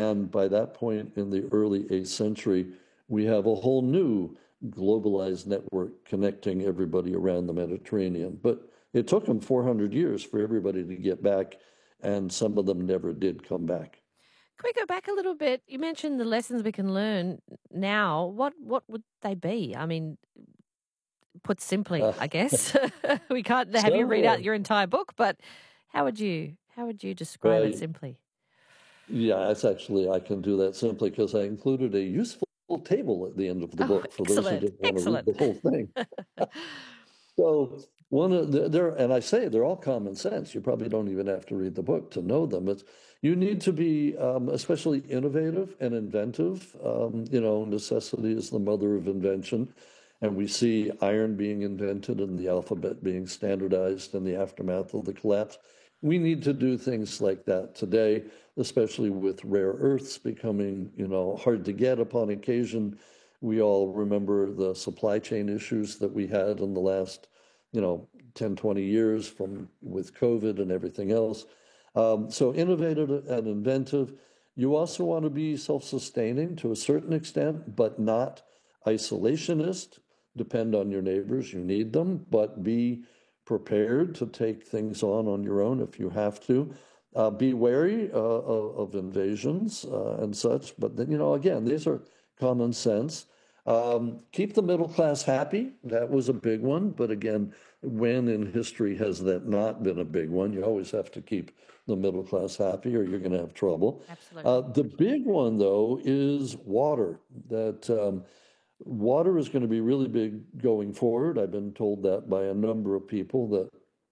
And by that point in the early 8th century, we have a whole new globalized network connecting everybody around the Mediterranean. But it took them 400 years for everybody to get back, and some of them never did come back. Can we go back a little bit? You mentioned the lessons we can learn now. What would they be? I mean, put simply, Uh, I guess. We can't have you read out so, your entire book, but how would you describe it well, simply? yeah, it's actually, I can do that simply because I included a useful table at the end of the Oh, book for those who excellent. didn't want to read Excellent. the whole thing. So one of there, and I say they're all common sense. You probably don't even have to read the book to know them. It's you need to be especially innovative and inventive. Necessity is the mother of invention, and we see iron being invented and the alphabet being standardized in the aftermath of the collapse. We need to do things like that today, especially with rare earths becoming, hard to get upon occasion. We all remember the supply chain issues that we had in the last, 10, 20 years from with COVID and everything else. So innovative and inventive. You also want to be self-sustaining to a certain extent, but not isolationist. Depend on your neighbors. You need them, but be prepared to take things on your own if you have to. Be wary of invasions and such. But then, again, these are common sense. Keep the middle class happy. That was a big one. But again, when in history has that not been a big one? You always have to keep the middle class happy or you're going to have trouble. Absolutely. The big one, though, is water. That water is going to be really big going forward. I've been told that by a number of people that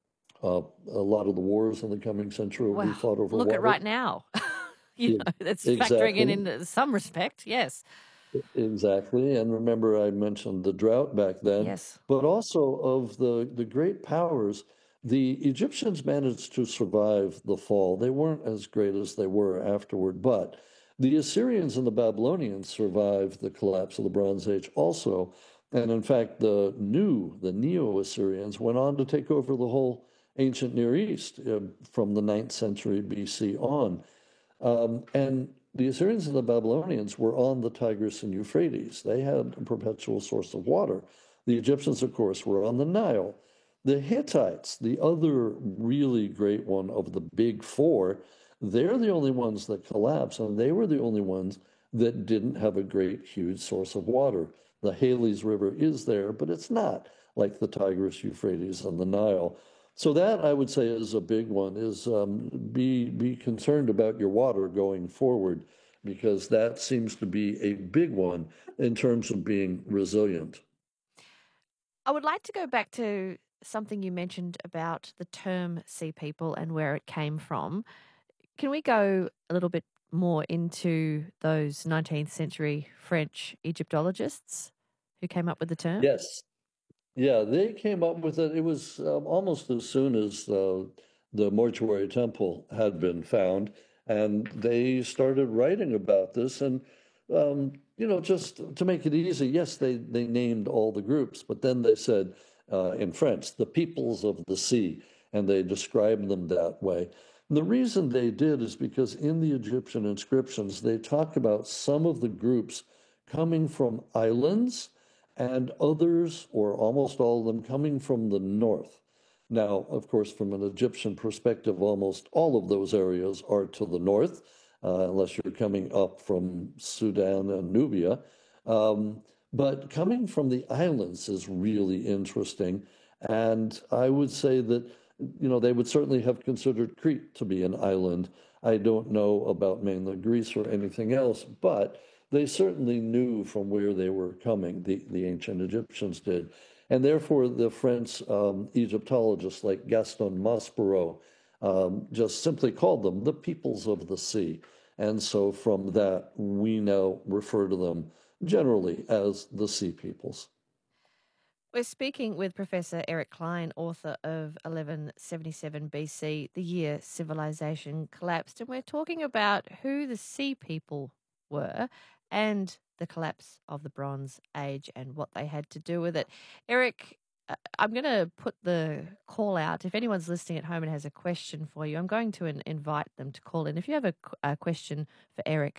a lot of the wars in the coming century will be Well, fought over look at water. right now. Yeah, That's factoring exactly. in some respect. Yes. Exactly. And remember, I mentioned the drought back then, Yes. but also of the great powers, the Egyptians managed to survive the fall. They weren't as great as they were afterward, but the Assyrians and the Babylonians survived the collapse of the Bronze Age also. And in fact, the Neo-Assyrians went on to take over the whole ancient Near East from the 9th century BC on. And the Assyrians and the Babylonians were on the Tigris and Euphrates. They had a perpetual source of water. The Egyptians, of course, were on the Nile. The Hittites, the other really great one of the big four, they're the only ones that collapsed, and they were the only ones that didn't have a great, huge source of water. The Halys River is there, but it's not like the Tigris, Euphrates, and the Nile. So that I would say is a big one, is be concerned about your water going forward, because that seems to be a big one in terms of being resilient. I would like to go back to something you mentioned about the term sea people and where it came from. Can we go a little bit more into those 19th century French Egyptologists who came up with the term? Yes. Yeah, they came up with it. It was almost as soon as the mortuary temple had been found, and they started writing about this. And just to make it easy, yes, they named all the groups, but then they said in French, the peoples of the sea, and they described them that way. And the reason they did is because in the Egyptian inscriptions, they talk about some of the groups coming from islands and others, or almost all of them, coming from the north. Now, of course, from an Egyptian perspective, almost all of those areas are to the north, unless you're coming up from Sudan and Nubia. Um, but coming from the islands is really interesting. And I would say that, they would certainly have considered Crete to be an island. I don't know about mainland Greece or anything else, but they certainly knew from where they were coming, the ancient Egyptians did. And therefore, the French Egyptologists like Gaston Maspero just simply called them the peoples of the sea. And so from that, we now refer to them generally as the sea peoples. We're speaking with Professor Eric Klein, author of 1177 BC, the year civilization collapsed. And we're talking about who the sea people were and the collapse of the Bronze Age and what they had to do with it. Eric, I'm going to put the call out. If anyone's listening at home and has a question for you, I'm going to invite them to call in. If you have a question for Eric,